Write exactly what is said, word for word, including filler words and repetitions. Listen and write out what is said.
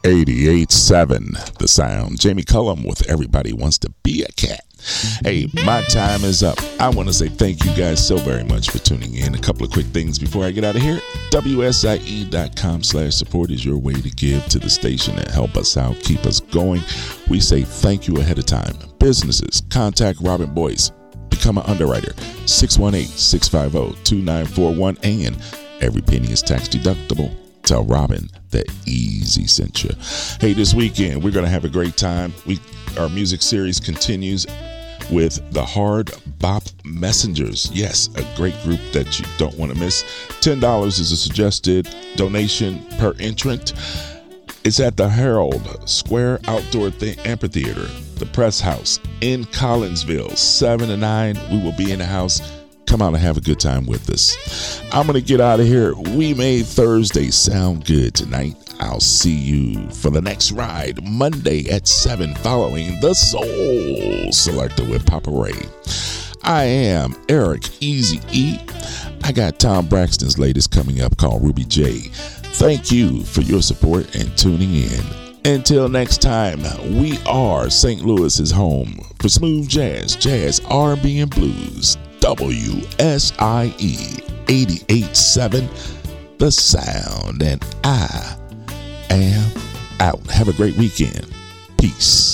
eighty-eight seven The Sound. Jamie Cullum with Everybody Wants to Be a Cat. Hey, my time is up. I want to say thank you guys so very much for tuning in. A couple of quick things before I get out of here. W S I E dot com slash support is your way to give to the station and help us out, keep us going. We say thank you ahead of time. Businesses, contact Robin Boyce. Become an underwriter. six one eight, six five zero, two nine four one. And every penny is tax deductible. Tell Robin that Easy sent you. Hey, this weekend we're going to have a great time. We Our music series continues with the Hard Bop Messengers. Yes, a great group that you don't want to miss. ten dollars is a suggested donation per entrant. It's at the Herald Square Outdoor Th- Amphitheater, the Press House in Collinsville, seven to nine. We will be in the house. Come out and have a good time with us. I'm going to get out of here. We made Thursday sound good tonight. I'll see you for the next ride Monday at seven following the Soul Selector with Papa Ray. I am Eric Easy E. I got Tom Braxton's latest coming up called Ruby J. Thank you for your support and tuning in. Until next time, we are Saint Louis's home for smooth jazz, jazz, R and B, and blues. W S I E eighty-eight seven The Sound, and I am out. Have a great weekend. Peace.